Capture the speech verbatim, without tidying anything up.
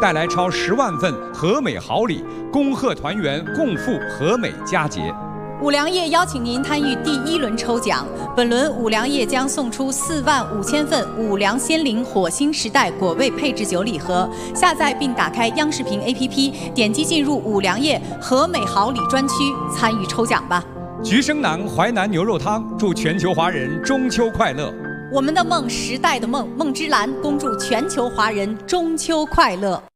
带来超十万份和美好礼，恭贺团圆，共赴和美佳节。 五粮液邀请您参与第一轮抽奖，本轮五粮液将送出四万五千份五粮鲜灵火星时代果味配制酒礼盒。下载并打开央视频 A P P， 点击进入五粮液和美好礼专区，参与抽奖吧。 菊生囊淮南牛肉汤祝全球华人中秋快乐。 我们的梦，时代的梦，梦之蓝恭祝全球华人中秋快乐。